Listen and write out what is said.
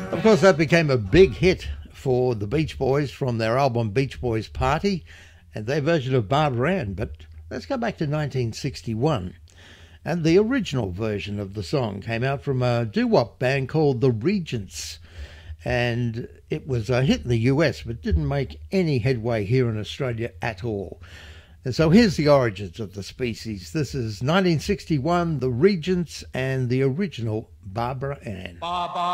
Of course, that became a big hit for the Beach Boys from their album Beach Boys Party and their version of Barbara Ann. But let's go back to 1961. And the original version of the song came out from a doo-wop band called The Regents. And it was a hit in the US, but didn't make any headway here in Australia at all. And so here's the origins of the species. This is 1961, The Regents and the original Barbara Ann.